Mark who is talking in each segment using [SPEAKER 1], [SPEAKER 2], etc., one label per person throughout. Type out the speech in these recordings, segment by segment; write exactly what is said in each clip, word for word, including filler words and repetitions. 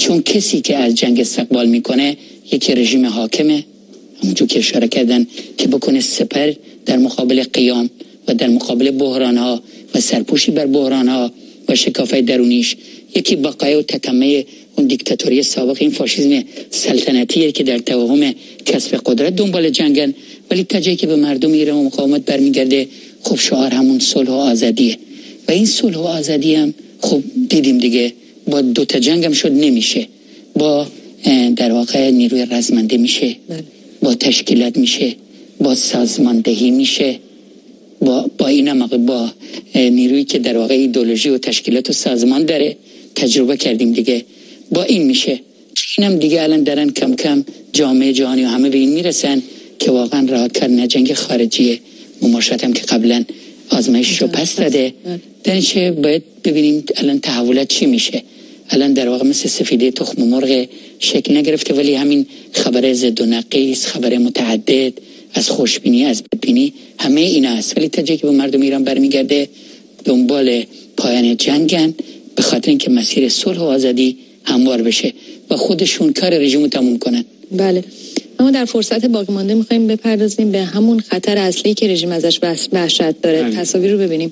[SPEAKER 1] چون کسی که از جنگ استقبال میکنه یکی رژیم حاکمه، همونجور که اشاره کردن که بکنه سپر در مقابل قیام و در مقابل بحرانها و سرپوشی بر بحرانها و شکافه درونیش. یکی بقای و تکمه اون دیکتاتوری سابق، این فاشیسم سلطنتیه که در توهم کسب قدرت دنبال جنگن، ولی تا جایی که به مردم ایران و مقاومت برمیگرده خب شعار همون صلح و آزادیه. و این صلح و آزادی هم خب دیدیم دیگه با دو تا جنگ هم شد نمیشه، با در واقع نیروی رزمنده میشه، با تشکیلات میشه، با سازماندهی میشه، با با اینم با نیرویی که در واقع ایدئولوژی و تشکیلات و سازمان داره تجربه کردیم دیگه، با این میشه. اینم دیگه الان دارن کم کم جامعه جهانی و همه به این میرسن که واقعا راه کردن جنگ خارجیه. مماشات هم که قبلا آزمایش رو پس داده، درنچه باید ببینیم الان تحولات چی میشه. الان در واقع مثل سفیده تخم مرغ شکل نگرفته، ولی همین خبر ضد و نقیض، خبر متعدد، از خوشبینی از بدبینی، همه اینا هست. ولی تا جایی که به مردم ایران برمیگرده دنبال پایان جنگن، به خاطر اینکه مسیر صلح و آزادی هموار بشه و خودشون کار رژیمو تموم کنن.
[SPEAKER 2] بله، اما در فرصت باقی مانده می‌خوایم بپردازیم به همون خطر اصلی که رژیم ازش وحشت داره. بله. تصاویر رو ببینیم.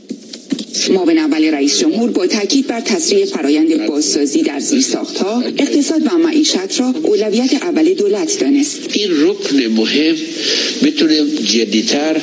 [SPEAKER 3] معاون اول رئیس جمهور با تاکید بر تسریع فرایند بازسازی در زیرساخت‌ها، اقتصاد و معیشت را اولویت اول دولت دانست.
[SPEAKER 4] این رکن مهم بتونه جدی‌تر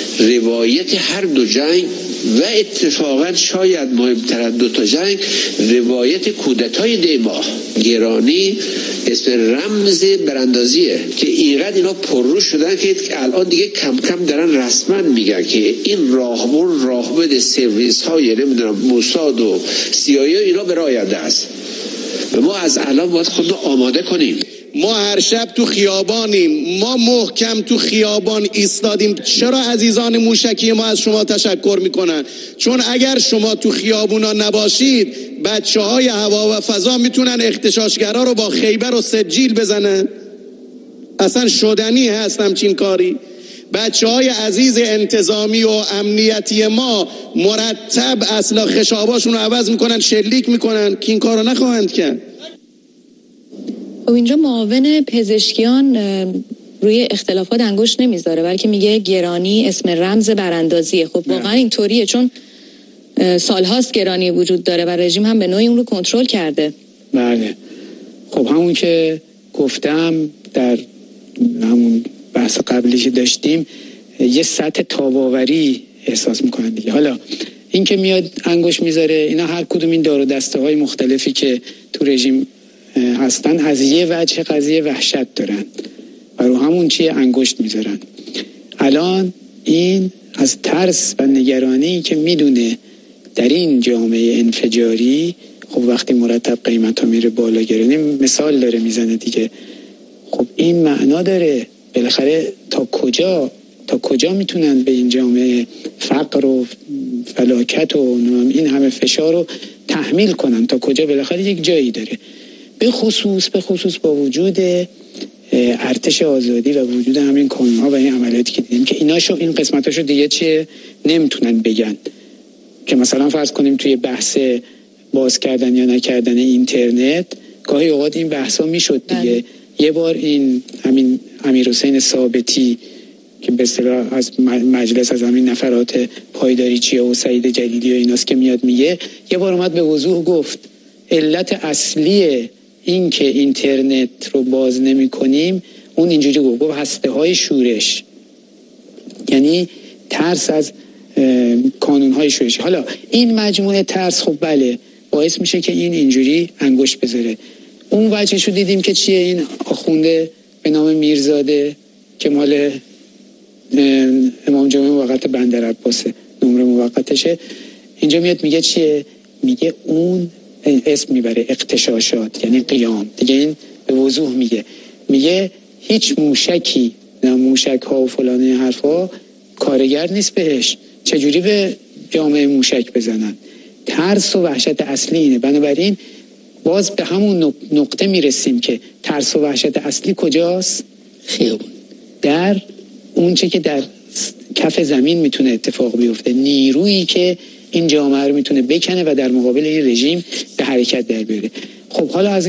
[SPEAKER 4] روایت هر دو جنگ و اتفاقا شاید مهمتر از دو تا جنگ روایت کودتای دیما گرانی اسم رمز براندازیه که اینقدر اینا پررو شدن که الان دیگه کم کم دارن رسما میگن که این راهبر راهبر سرویس های نمیدونم موساد و سیایی اینا به راه آینده است و ما از الان باید خودمون آماده کنیم.
[SPEAKER 5] ما هر شب تو خیابانیم، ما محکم تو خیابان ایستادیم. چرا عزیزان موشکی ما از شما تشکر میکنن؟ چون اگر شما تو خیابونا نباشید بچه های هوا و فضا میتونن اغتشاشگرا رو با خیبر و سجیل بزنن. اصلا شدنی هست همچین کاری. بچه های عزیز انتظامی و امنیتی ما مرتب اصلا خشاباشون رو عوض میکنن، شلیک میکنن که این کار رو نخواهند کرد.
[SPEAKER 2] و اینجا معاون پزشکیان روی اختلافات انگشت نمیذاره، بلکه میگه گرانی اسم رمز براندازیه. خب واقعا اینطوریه، چون سالهاست گرانی وجود داره و رژیم هم به نوعی اون رو کنترل کرده.
[SPEAKER 6] بله، خب همون که گفتم در همون بحث قبلی که داشتیم یه سطح تاباوری احساس میکنن دیگه. حالا این که میاد انگشت میذاره، اینا هر کدوم این دار و دسته های مختلفی که تو رژیم هستن از یه وجه قضیه وحشت دارن و رو همون چیه انگشت میذارن. الان این از ترس و نگرانی که میدونه در این جامعه انفجاری، خب وقتی مرتب قیمت ها میره بالا گرانی، مثال داره میزنه دیگه. خب این معنا داره بالاخره تا کجا تا کجا میتونن به این جامعه فقر و فلاکت و این همه فشار رو تحمیل کنن، تا کجا بالاخره یک جایی داره. به خصوص به خصوص با وجود ارتش آزادی و وجود همین کانون‌ها و این عملیاتی که دیدیم که ایناشو این قسمتاشو دیگه چیه نمیتونن بگن. که مثلا فرض کنیم توی بحث باز کردن یا نکردن اینترنت گاهی اوقات این بحثا میشد دیگه. بله. یه بار این همین امیرحسین ثابتی که به اصطلاح از مجلس از همین نفرات پایداری چیه و سعید جلیلی و ایناست که میاد میگه، یه بار اومد به وضوح گفت علت اصلی این که اینترنت رو باز نمی کنیم اون اینجوری گفت گفت هسته های شورش، یعنی ترس از کانون های شورشی. حالا این مجموعه ترس خب بله باعث میشه که این اینجوری انگشت بذاره. اون وجهشو دیدیم که چیه، این آخونده به نام میرزاده که مال امام جمعه موقت بندر عباسه، نمره موقتشه، اینجا میاد میگه چیه، میگه اون اسم میبره اغتشاشات یعنی قیام دیگه. این به وضوح میگه میگه هیچ موشکی نه موشک ها و فلانه حرفا کارگر نیست بهش، چجوری به جامعه موشک بزنن. ترس و وحشت اصلی اینه. بنابراین باز به همون نقطه میرسیم که ترس و وحشت اصلی کجاست؟
[SPEAKER 1] خیابون، در
[SPEAKER 6] اون چه که در کف زمین میتونه اتفاق بیفته، نیرویی که این جامعه رو میتونه بکنه و در مقابل این رژیم به حرکت در بیاره. خب حالا از